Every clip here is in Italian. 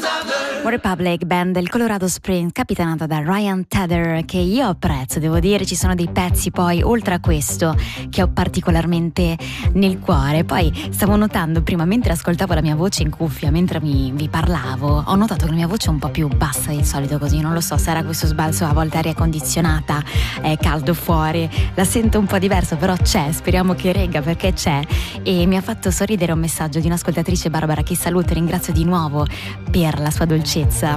Republic, band del Colorado Springs, capitanata da Ryan Tedder, che io apprezzo, devo dire. Ci sono dei pezzi poi oltre a questo che ho particolarmente nel cuore. Poi stavo notando prima, mentre ascoltavo la mia voce in cuffia, mentre vi parlavo, ho notato che la mia voce è un po' più bassa del solito, così non lo so se era questo sbalzo, a volte aria condizionata, è caldo fuori, la sento un po' diversa, però c'è, speriamo che regga, perché c'è. E mi ha fatto sorridere un messaggio di un'ascoltatrice, Barbara, che saluto e ringrazio di nuovo per la sua dolcezza,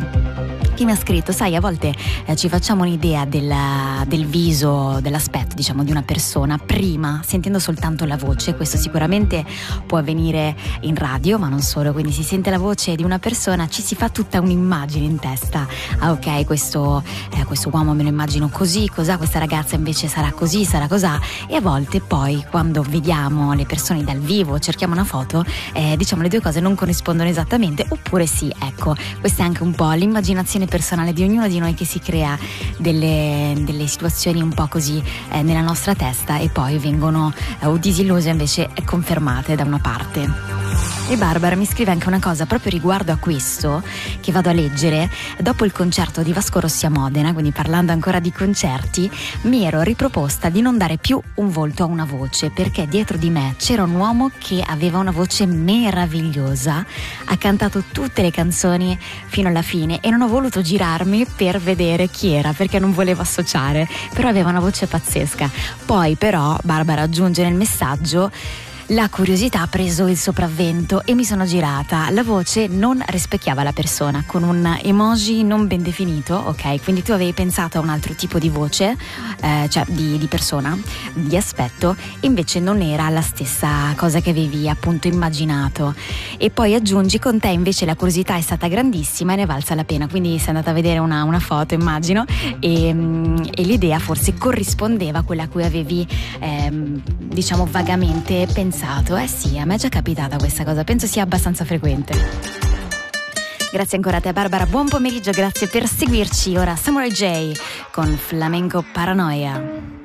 che mi ha scritto: sai, a volte ci facciamo un'idea del viso, dell'aspetto, diciamo, di una persona prima sentendo soltanto la voce. Questo sicuramente può avvenire in radio, ma non solo. Quindi si sente la voce di una persona, ci si fa tutta un'immagine in testa. Ah, ok, questo uomo me lo immagino così, cos'ha, questa ragazza invece sarà così, sarà cos'ha. E a volte poi, quando vediamo le persone dal vivo, cerchiamo una foto, diciamo, le due cose non corrispondono esattamente, oppure sì. Ecco, questa è anche un po' l'immaginazione personale di ognuno di noi, che si crea delle situazioni un po' così nella nostra testa, e poi vengono o disilluse invece confermate da una parte. E Barbara mi scrive anche una cosa proprio riguardo a questo, che vado a leggere. Dopo il concerto di Vasco Rossi a Modena, quindi parlando ancora di concerti, mi ero riproposta di non dare più un volto a una voce, perché dietro di me c'era un uomo che aveva una voce meravigliosa, ha cantato tutte le canzoni fino alla fine, e non ho voluto girarmi per vedere chi era, perché non volevo associare, però aveva una voce pazzesca. Poi però Barbara aggiunge nel messaggio: la curiosità ha preso il sopravvento e mi sono girata. La voce non rispecchiava la persona, con un emoji non ben definito, ok? Quindi tu avevi pensato a un altro tipo di voce, cioè di persona, di aspetto, invece non era la stessa cosa che avevi appunto immaginato. E poi aggiungi: con te invece la curiosità è stata grandissima e ne è valsa la pena. Quindi sei andata a vedere una foto, immagino, e l'idea forse corrispondeva a quella a cui avevi diciamo vagamente pensato. Sì, a me è già capitata questa cosa, penso sia abbastanza frequente. Grazie ancora a te, Barbara, buon pomeriggio, grazie per seguirci. Ora Samurai J con Flamenco Paranoia.